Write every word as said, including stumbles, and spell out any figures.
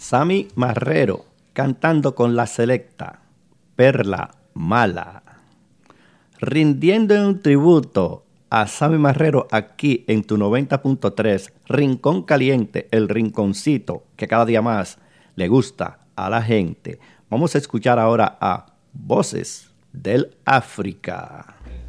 Sammy Marrero cantando con la selecta Perla Mala. Rindiendo un tributo a Sammy Marrero aquí en tu noventa punto tres, Rincón Caliente, el rinconcito que cada día más le gusta a la gente. Vamos a escuchar ahora a Voces del África.